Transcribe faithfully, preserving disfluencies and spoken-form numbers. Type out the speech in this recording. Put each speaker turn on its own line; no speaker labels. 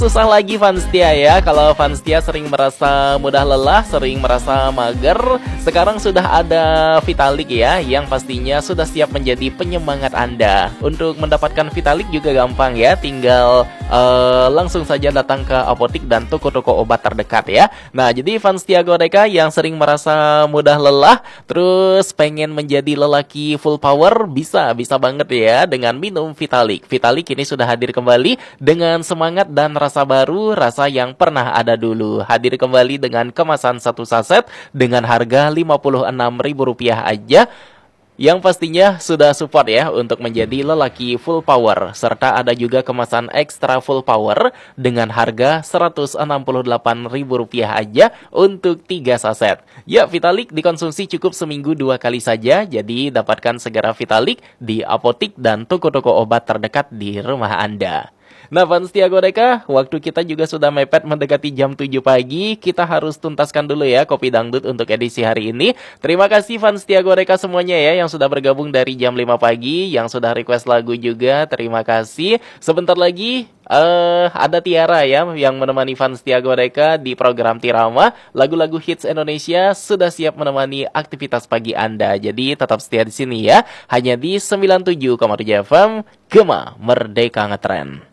Susah lagi Vanstia ya. Kalau Vanstia sering merasa mudah lelah, sering merasa mager, sekarang sudah ada Vitalik ya, yang pastinya sudah siap menjadi penyemangat Anda. Untuk mendapatkan Vitalik juga gampang ya, tinggal uh, langsung saja datang ke apotik dan toko-toko obat terdekat ya. Nah, jadi Vanstia Godeka yang sering merasa mudah lelah, terus pengen menjadi lelaki full power, bisa, bisa banget ya dengan minum Vitalik. Vitalik ini sudah hadir kembali dengan semangat dan rasa Rasa baru, rasa yang pernah ada dulu. Hadir kembali dengan kemasan satu saset dengan harga lima puluh enam ribu rupiah aja. Yang pastinya sudah support ya untuk menjadi lelaki full power. Serta ada juga kemasan extra full power dengan harga seratus enam puluh delapan ribu rupiah aja untuk tiga saset. Ya, Vitalik dikonsumsi cukup seminggu dua kali saja. Jadi dapatkan segera Vitalik di apotik dan toko-toko obat terdekat di rumah Anda. Nah, Vanstia Godeka, waktu kita juga sudah mepet mendekati jam tujuh pagi. Kita harus tuntaskan dulu ya Kopi Dangdut untuk edisi hari ini. Terima kasih Vanstia Godeka semuanya ya yang sudah bergabung dari jam lima pagi, yang sudah request lagu juga. Terima kasih. Sebentar lagi uh, ada Tiara ya yang menemani Vanstia Godeka di program Tirama. Lagu-lagu hits Indonesia sudah siap menemani aktivitas pagi Anda. Jadi tetap setia di sini ya. Hanya di sembilan puluh tujuh koma tujuh F M, Gema Merdeka Ngetren.